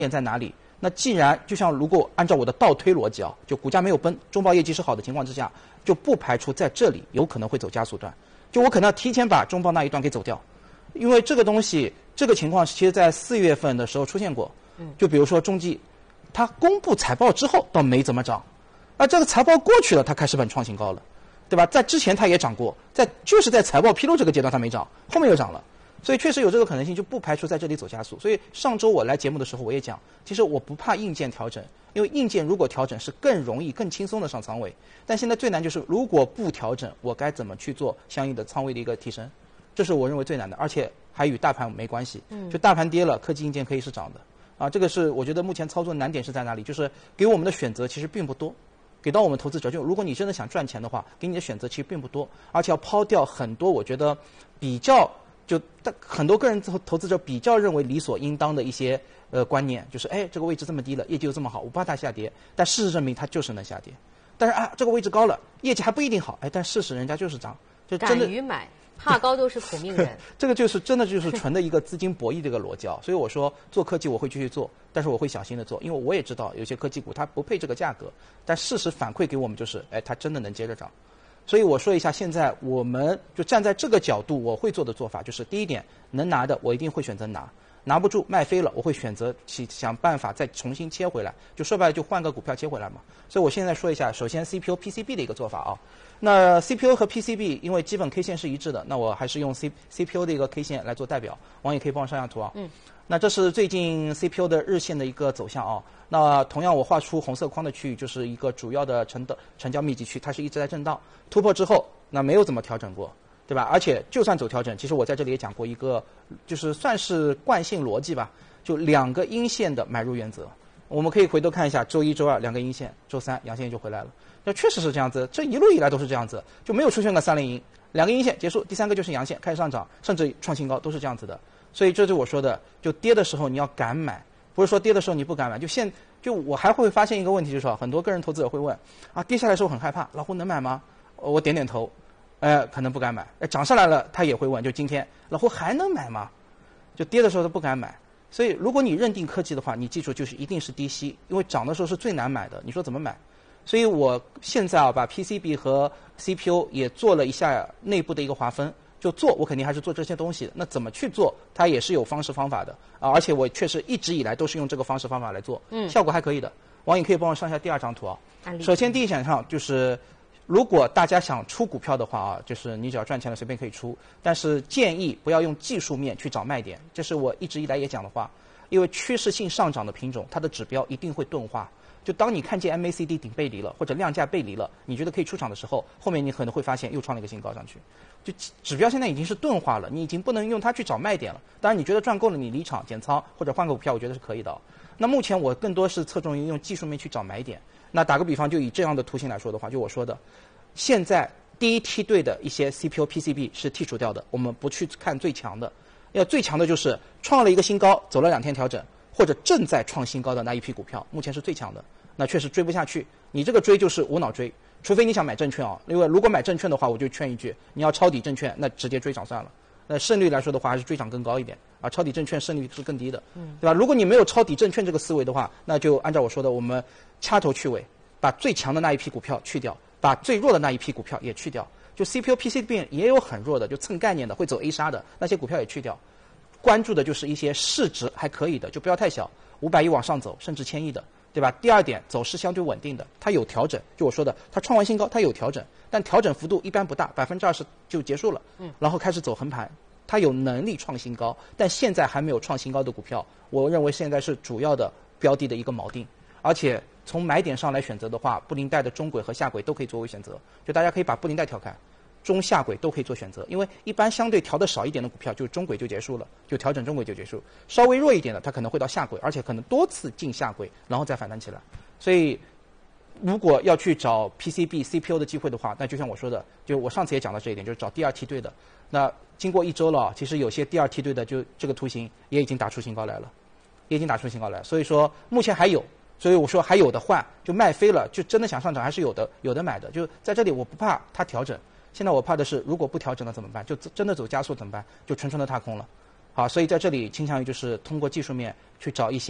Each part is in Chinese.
点在哪里？那既然就像如果按照我的倒推逻辑啊，就股价没有崩，中报业绩是好的情况之下，就不排除在这里有可能会走加速段。就我可能要提前把中报那一段给走掉，因为这个东西这个情况其实在4月份的时候出现过。就比如说中纪，它公布财报之后倒没怎么涨，而这个财报过去了，它开始本创新高了，对吧？在之前它也涨过，就是在财报披露这个阶段它没涨，后面又涨了。所以确实有这个可能性，就不排除在这里走加速。所以上周我来节目的时候我也讲，其实我不怕硬件调整，因为硬件如果调整是更容易、更轻松的上仓位。但现在最难就是如果不调整，我该怎么去做相应的仓位的一个提升？这是我认为最难的，而且还与大盘没关系。就大盘跌了，科技硬件可以是涨的。这个是我觉得目前操作难点是在哪里？就是给我们的选择其实并不多，给到我们投资者，就如果你真的想赚钱的话，给你的选择其实并不多，而且要抛掉很多我觉得比较。很多个人投资者比较认为理所应当的一些观念，就是这个位置这么低了，业绩又这么好，我不怕它下跌，但事实证明它就是能下跌。但是这个位置高了，业绩还不一定好，但事实人家就是涨，就真的敢于买，怕高都是苦命人。 这个就是真的就是纯的一个资金博弈的一个逻辑啊。所以我说做科技我会继续做，但是我会小心的做，因为我也知道有些科技股它不配这个价格，但事实反馈给我们就是它真的能接着涨。所以我说一下，现在我们就站在这个角度，我会做的做法就是：第一点，能拿的我一定会选择拿，拿不住卖飞了，我会选择去想办法再重新切回来。就说白了，就换个股票切回来嘛。所以我现在说一下，首先 CPU、PCB 的一个做法啊。那 CPU 和 PCB 因为基本 K 线是一致的，那我还是用 CPU 的一个 K 线来做代表。网友可以帮我上下图啊。那这是最近 CPU 的日线的一个走向啊。那同样我画出红色框的区域就是一个主要的成交密集区，它是一直在震荡，突破之后那没有怎么调整过，对吧？而且就算走调整，其实我在这里也讲过一个就是算是惯性逻辑吧，就2个阴线的买入原则。我们可以回头看一下，周一周二2个阴线，周三阳线就回来了。那确实是这样子，这一路以来都是这样子，就没有出现个3连阴，2个阴线结束，第3个就是阳线开始上涨，甚至创新高，都是这样子的。所以这就是我说的，就跌的时候你要敢买，不是说跌的时候你不敢买。就我还会发现一个问题，就是说很多个人投资者会问跌下来的时候很害怕，老胡能买吗？我点点头，可能不敢买。涨上来了他也会问，就今天老胡还能买吗？就跌的时候他不敢买。所以如果你认定科技的话，你记住就是一定是低吸，因为涨的时候是最难买的。你说怎么买？所以我现在把 PCB 和 CPU 也做了一下内部的一个划分。就做，我肯定还是做这些东西的。那怎么去做，它也是有方式方法的而且我确实一直以来都是用这个方式方法来做，效果还可以的。网友可以帮我上下第2张图啊。首先第一点上就是，如果大家想出股票的话就是你只要赚钱了随便可以出，但是建议不要用技术面去找卖点，这是我一直以来也讲的话。因为趋势性上涨的品种，它的指标一定会钝化。就当你看见 MACD 顶背离了，或者量价背离了，你觉得可以出场的时候，后面你可能会发现又创了一个新高上去。就指标现在已经是钝化了，你已经不能用它去找卖点了。当然你觉得赚够了，你离场减仓或者换个股票，我觉得是可以的。那目前我更多是侧重于用技术面去找买点。那打个比方，就以这样的图形来说的话，就我说的，现在第一梯队的一些 CPU、PCB 是剔除掉的，我们不去看最强的。要最强的就是创了一个新高，走了2天调整，或者正在创新高的那一批股票，目前是最强的。那确实追不下去，你这个追就是无脑追，除非你想买证券因为如果买证券的话，我就劝一句，你要抄底证券，那直接追涨算了。那胜率来说的话，还是追涨更高一点抄底证券胜率是更低的，对吧？如果你没有抄底证券这个思维的话，那就按照我说的，我们掐头去尾，把最强的那一批股票去掉，把最弱的那一批股票也去掉。就 CPU、PCB 也有很弱的，就蹭概念的，会走 A 杀的那些股票也去掉。关注的就是一些市值还可以的，就不要太小，500亿往上走，甚至1000亿的，对吧？第二点，走势相对稳定的，它有调整，就我说的，它创完新高，它有调整，但调整幅度一般不大，20%就结束了，然后开始走横盘，它有能力创新高，但现在还没有创新高的股票，我认为现在是主要的标的的一个锚定，而且从买点上来选择的话，布林带的中轨和下轨都可以作为选择，就大家可以把布林带调开。中下轨都可以做选择，因为一般相对调的少一点的股票，就中轨就结束了，就调整中轨就结束。稍微弱一点的，它可能会到下轨，而且可能多次进下轨，然后再反弹起来。所以，如果要去找 PCB、CPU 的机会的话，那就像我说的，就我上次也讲到这一点，就是找第2梯队的。那经过1周了，其实有些第2梯队的，就这个图形也已经打出新高来了，也已经打出新高来。所以说目前还有，所以我说还有的换，就卖飞了，就真的想上涨还是有的买的。就在这里，我不怕它调整。现在我怕的是，如果不调整了怎么办？就真的走加速怎么办？就纯纯的踏空了。好，所以在这里倾向于就是通过技术面去找一些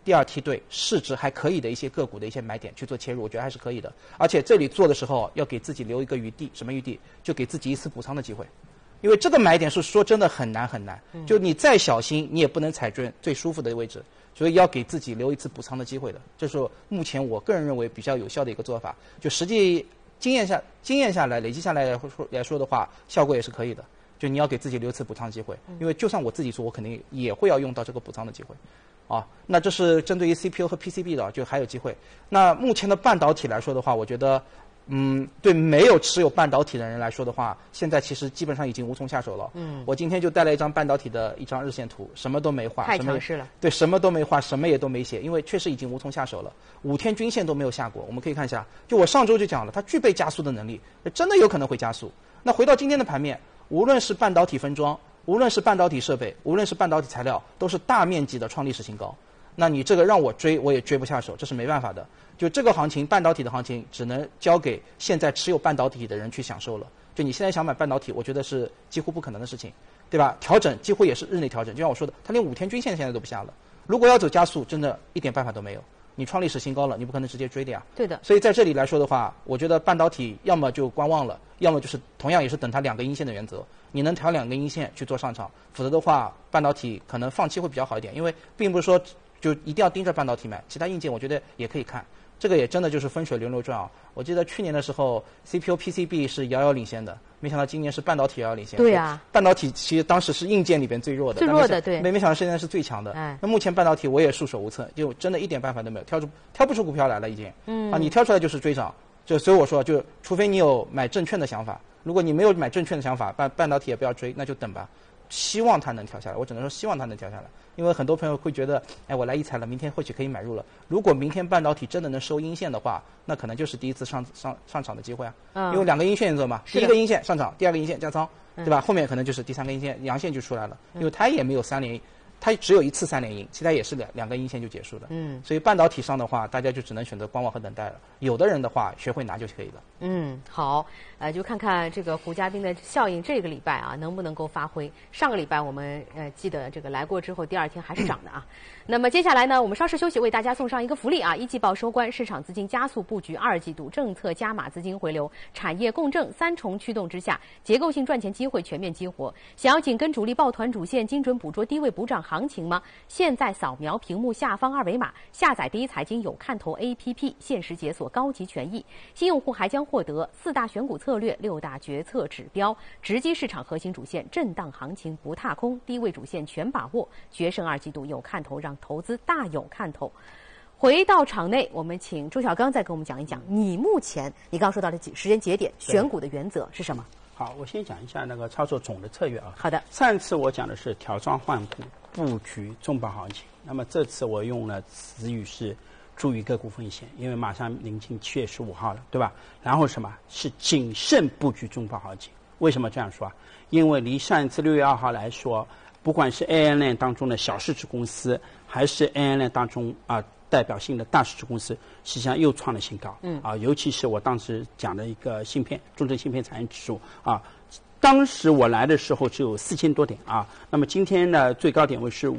第二梯队市值还可以的一些个股的一些买点去做切入，我觉得还是可以的。而且这里做的时候要给自己留一个余地，什么余地？就给自己一次补仓的机会。因为这个买点是说真的很难很难，就你再小心，你也不能踩准最舒服的位置，所以要给自己留一次补仓的机会的。这是目前我个人认为比较有效的一个做法。就实际经验下来累积下来来说的话，效果也是可以的。就你要给自己留一次补仓机会，因为就算我自己做，我肯定也会要用到这个补仓的机会。那这是针对于 CPU 和 PCB 的，就还有机会。那目前的半导体来说的话，我觉得，对没有持有半导体的人来说的话，现在其实基本上已经无从下手了。我今天就带了一张半导体的一张日线图，什么都没画， 太强势了。 对，什么都没画，什么也都没写，因为确实已经无从下手了。5天均线都没有下过，我们可以看一下，就我上周就讲了，它具备加速的能力，真的有可能会加速。那回到今天的盘面，无论是半导体分装，无论是半导体设备，无论是半导体材料，都是大面积的创历史新高。那你这个让我追，我也追不下手，这是没办法的。就这个行情，半导体的行情，只能交给现在持有半导体的人去享受了。就你现在想买半导体，我觉得是几乎不可能的事情，对吧？调整几乎也是日内调整，就像我说的，它连5天均线现在都不下了。如果要走加速，真的一点办法都没有。你创历史新高了，你不可能直接追的呀。 对的。 所以在这里来说的话，我觉得半导体要么就观望了，要么就是同样也是等它2根阴线的原则。你能调2根阴线去做上场，否则的话，半导体可能放弃会比较好一点，因为并不是说就一定要盯着半导体买，其他硬件我觉得也可以看。这个也真的就是风水轮流转啊！我记得去年的时候 ，CPU、PCB 是遥遥领先的，没想到今年是半导体遥遥领先。 对呀。 半导体其实当时是硬件里边最弱的。 最弱的，对。 没想到现在是最强的。那目前半导体我也束手无策，就真的一点办法都没有，挑不出股票来了已经。你挑出来就是追涨，所以我说，就除非你有买证券的想法，如果你没有买证券的想法，半导体也不要追，那就等吧。希望它能调下来，我只能说希望它能调下来，因为很多朋友会觉得，我来一踩了，明天或许可以买入了。如果明天半导体真的能收阴线的话，那可能就是第一次上场的机会啊。因为2个阴线原则嘛，第一个阴线上场，第2个阴线加仓，对吧？后面可能就是第3个阴线阳线就出来了，因为它也没有3连阴。它只有一次3连阴，其他也是2根阴线就结束了。所以半导体上的话，大家就只能选择观望和等待了。有的人的话，学会拿就可以了。 好，就看看这个胡家斌的效应，这个礼拜啊能不能够发挥。上个礼拜我们记得这个来过之后，第2天还是涨的啊。那么接下来呢，我们稍事休息，为大家送上一个福利啊！一季报收官，市场资金加速布局2季度，政策加码资金回流，产业共振3重驱动之下，结构性赚钱机会全面激活。想要紧跟主力抱团主线，精准捕捉低位补涨行情吗？现在扫描屏幕下方2维码，下载第一财经有看头 APP， 限时解锁高级权益。新用户还将获得4大选股策略、6大决策指标，直击市场核心主线，震荡行情不踏空，低位主线全把握，决胜2季度有看头，让投资大有看头。回到场内，我们请周小刚再给我们讲一讲，你目前你刚说到的时间节点选股的原则是什么？ 好，我先讲一下那个操作总的策略啊。 好的。 上次我讲的是调庄换股布局中报行情，那么这次我用了词语是注意个股风险，因为马上临近7月15号了，对吧？然后什么是谨慎布局中报行情？为什么这样说啊？因为离上一次6月2号来说，不管是 ALM 当中的小市值公司，还是 ALM 当中代表性的大市值公司，实际上又创了新高。尤其是我当时讲的一个芯片，中证芯片产业指数啊，当时我来的时候只有4000多点啊，那么今天呢最高点位是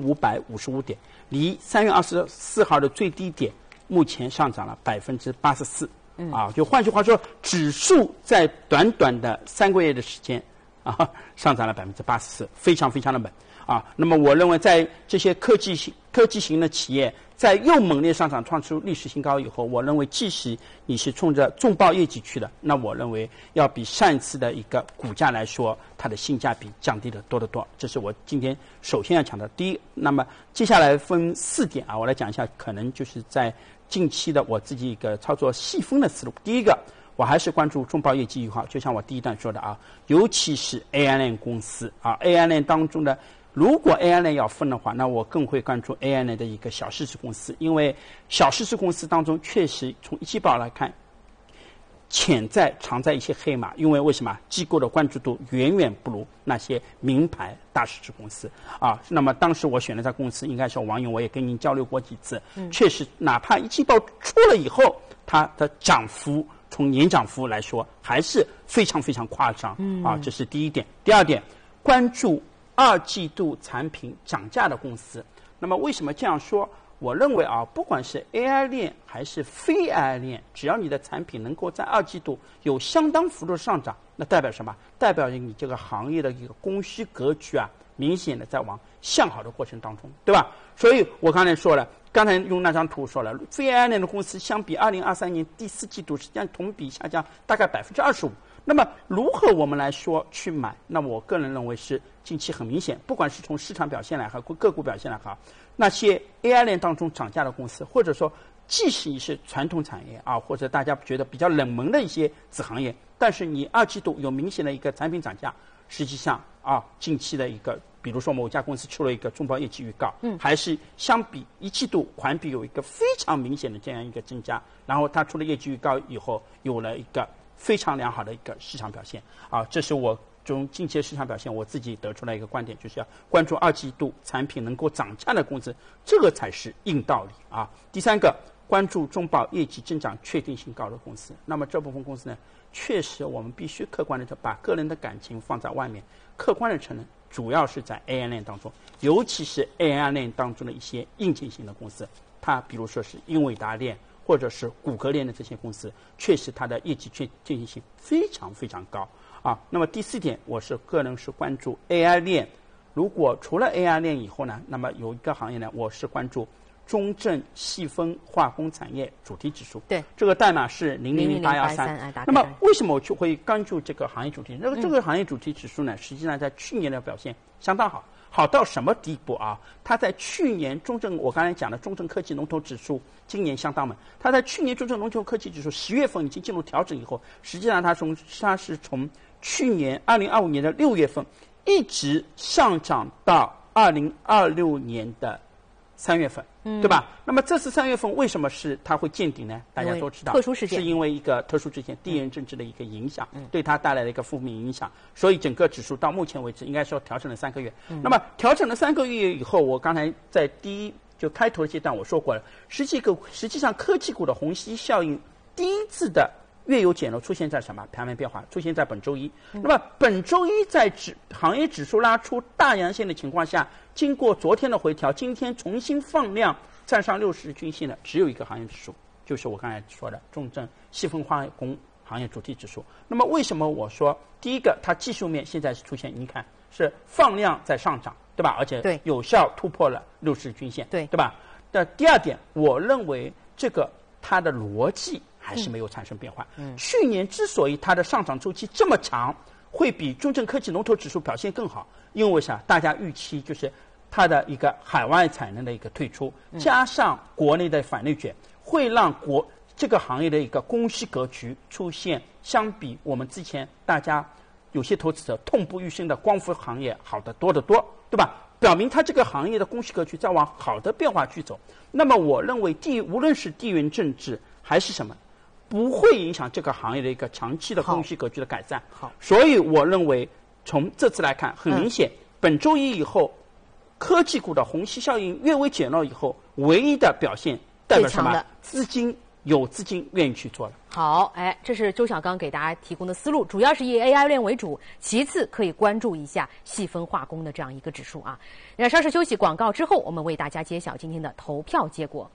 5555点，离3月24号的最低点目前上涨了84%。就换句话说，指数在短短的3个月的时间上涨了84%，非常非常的猛啊。那么我认为，在这些科技型的企业在又猛烈上涨创出历史新高以后，我认为即使你是冲着重磅业绩去的，那我认为要比上一次的一个股价来说，它的性价比降低的多得多。这是我今天首先要讲的第一。那么接下来分4点啊，我来讲一下，可能就是在近期的我自己一个操作细分的思路。第一个，我还是关注中报业绩预告，就像我第一段说的啊，尤其是 ALM 公司啊 ，ALM 当中的，如果 ALM 要分的话，那我更会关注 ALM 的一个小市值公司，因为小市值公司当中确实从一季报来看，藏在一些黑马，因为为什么？机构的关注度远远不如那些名牌大市值公司啊。那么当时我选的这公司，应该是网友，我也跟您交流过几次，确实哪怕一季报出了以后，它的涨幅从年涨幅来说还是非常非常夸张啊。这是第一点。第二点，关注2季度产品涨价的公司。那么为什么这样说？ 我认为啊，不管是 AI 链还是非 AI 链，只要你的产品能够在2季度有相当幅度的上涨，那代表什么？代表你这个行业的一个供需格局啊，明显的在往向好的过程当中，对吧？所以我刚才说了，刚才用那张图说了，非 AI 链的公司相比2023年第4季度实际上同比下降大概25%。那么如何我们来说去买？那我个人认为是近期很明显，不管是从市场表现来看，个股表现来看，那些 AI 链当中涨价的公司，或者说即使你是传统产业啊，或者大家觉得比较冷门的一些子行业，但是你2季度有明显的一个产品涨价，实际上啊，近期的一个，比如说某家公司出了一个中报业绩预告，还是相比1季度环比有一个非常明显的这样一个增加，然后它出了业绩预告以后，有了一个非常良好的一个市场表现啊，这是我从近期的市场表现我自己得出来一个观点，就是要关注2季度产品能够涨价的公司，这个才是硬道理啊。第3个，关注中报业绩增长确定性高的公司。那么这部分公司呢，确实我们必须客观的把个人的感情放在外面，客观的承认，主要是在 AI 链当中，尤其是 AI 链当中的一些硬件型的公司，它比如说是英伟达链或者是谷歌链的这些公司，确实它的业绩确定性非常非常高啊。那么第4点，我是个人是关注 AI 链。如果除了 AI 链以后呢，那么有一个行业呢，我是关注中证细分化工产业主题指数。 对， 这个代码是000813。那么为什么我就会关注这个行业主题？这个行业主题指数呢，实际上在去年的表现相当好。好到什么地步啊？它在去年我刚才讲的中证科技龙头指数今年相当猛。它在去年中证龙头科技指数10月份已经进入调整以后，实际上它是从去年2025年的6月份一直上涨到2026年的3月份，对吧？那么这次3月份为什么是它会见顶呢？大家都知道， 特殊事件， 是因为一个特殊事件，地缘政治的一个影响，对它带来了一个负面影响，所以整个指数到目前为止应该说调整了3个月。那么调整了3个月以后，我刚才在就开头的阶段我说过了，实际上科技股的虹吸效应第一次的月有减弱出现在什么盘面变化？出现在本周一。那么本周一在行业指数拉出大阳线的情况下，经过昨天的回调，今天重新放量站上60日均线的只有一个行业指数，就是我刚才说的中证细分化工行业主题指数。那么为什么我说第一个它技术面现在是出现，你看是放量在上涨，对吧？而且有效突破了60日均线，对吧？那第二点，我认为这个它的逻辑还是没有产生变化。去年之所以它的上涨周期这么长，会比中证科技龙头指数表现更好，因为啥？大家预期就是它的一个海外产能的一个退出，加上国内的反内卷，会让这个行业的一个供需格局出现相比我们之前大家有些投资者痛不欲生的光伏行业好得多得多，对吧？表明它这个行业的供需格局在往好的变化去走。那么我认为无论是地缘政治还是什么，不会影响这个行业的一个长期的供需格局的改善。好，所以我认为从这次来看，很明显，本周一以后，科技股的虹吸效应略微减弱以后，唯一的表现代表什么？有资金愿意去做了。 好，这是周小刚给大家提供的思路，主要是以 AI 链为主，其次可以关注一下细分化工的这样一个指数啊。那稍事休息，广告之后，我们为大家揭晓今天的投票结果。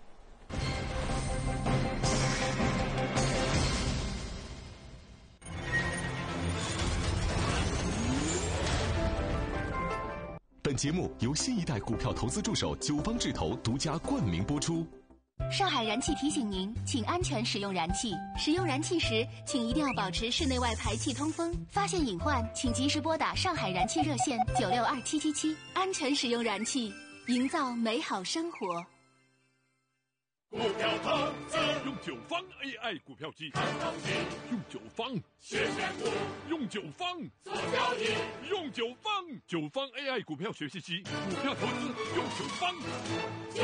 本节目由新一代股票投资助手九方智投独家冠名播出。 上海燃气提醒您，请安全使用燃气。使用燃气时，请一定要保持室内外排气通风。发现隐患，请及时拨打上海燃气热线962777。安全使用燃气，营造美好生活。 股票投资用九方 AI 股票机，看到底用九方学选股，用九方做交易，用九方9方 AI 股票学习机，股票投资用九方。